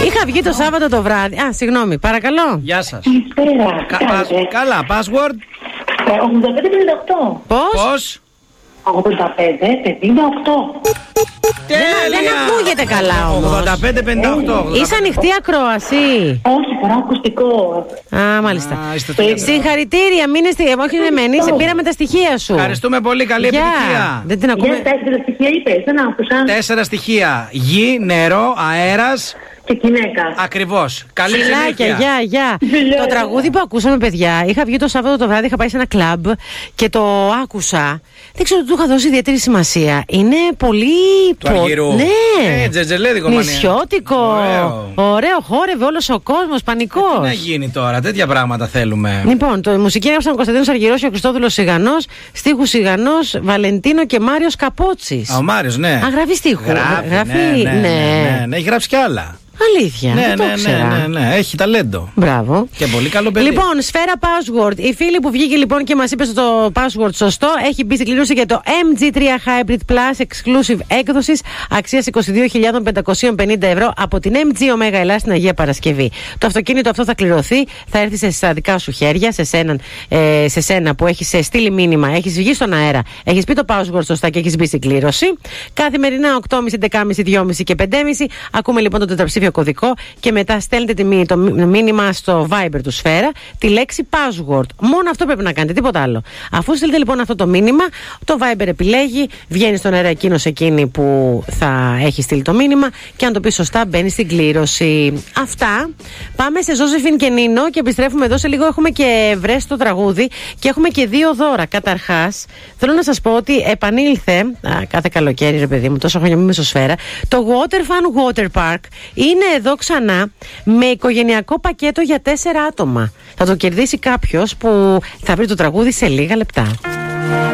Είχα βγει το Σάββατο το βράδυ. Α, συγγνώμη, παρακαλώ. Γεια σας. Καλησπέρα. Καλά, password. 85-58. Πώς? 85-58. Δεν ακούγεται καλά όμως. 85-58. Είσαι ανοιχτή ακρόαση. Όχι, φορά ακουστικό. Α, μάλιστα. είστε στο κέντρο. Συγχαρητήρια, μην είστε. Όχι, σε πήραμε τα στοιχεία σου. Ευχαριστούμε πολύ, καλή επιτυχία. Δεν την ακούμε. Για 4 στοιχεία είπες, δεν άκουσα. 4 στοιχεία. Γη, νερό, αέρας. Και γυναίκα. Ακριβώς. Καλή Φιλάκια, συνέχεια. γεια. Το τραγούδι που ακούσαμε, παιδιά, είχα βγει το Σάββατο το βράδυ, είχα πάει σε ένα κλαμπ και το άκουσα. Δεν ξέρω, του είχα δώσει ιδιαίτερη σημασία. Είναι πολύ. Του Αργυρού. Ναι. Τζετζελέδικο νησιώτικο. Ωραίο, χόρευε όλος ο κόσμος, πανικός. Τι να γίνει τώρα, τέτοια πράγματα θέλουμε. Λοιπόν, το μουσική έγραψαν ο Κωνσταντίνος Αργυρός και ο Χριστόδουλος Σιγανός. Στίχους Σιγανός, Βαλεντίνο και Μάριος Καπότσης. Ο Μάριος, ναι. Α, γράφει στίχου. Ναι, έχει γράψει κι άλλα. Αλήθεια. Ναι. Έχει ταλέντο. Μπράβο. Και πολύ καλό παιδί. Λοιπόν, σφαίρα password. Η φίλη που βγήκε λοιπόν και μας είπε το password σωστό έχει μπει στην κλήρωση για το MG3 Hybrid Plus Exclusive έκδοσης αξίας 22.550 ευρώ από την MG Omega Ελλάς στην Αγία Παρασκευή. Το αυτοκίνητο αυτό θα κληρωθεί, θα έρθει στα δικά σου χέρια, σε σένα που έχεις στείλει μήνυμα, έχεις βγει στον αέρα, έχεις πει το password σωστά και έχεις μπει στην κλήρωση. Καθημερινά 8.30, 11.30, 2.30 και 5.30. Ακούμε λοιπόν το τετραψήφιο κωδικό και μετά στέλνετε το μήνυμα στο Viber του Σφαίρα τη λέξη password. Μόνο αυτό πρέπει να κάνετε, τίποτα άλλο. Αφού στείλετε λοιπόν αυτό το μήνυμα, το Viber επιλέγει, βγαίνει στον αέρα εκείνη που θα έχει στείλει το μήνυμα και αν το πει σωστά μπαίνει στην κλήρωση. Αυτά. Πάμε σε Ζώζεφιν και Νίνο και επιστρέφουμε εδώ σε λίγο. Έχουμε και βρέσει το τραγούδι και έχουμε και 2 δώρα. Καταρχάς, θέλω να σας πω ότι επανήλθε κάθε καλοκαίρι, ρε παιδί μου, τόσα χρόνια είμαι στο Σφαίρα, το Water Fun Water Park. Είναι εδώ ξανά με οικογενειακό πακέτο για 4 άτομα. Θα το κερδίσει κάποιος που θα βρει το τραγούδι σε λίγα λεπτά.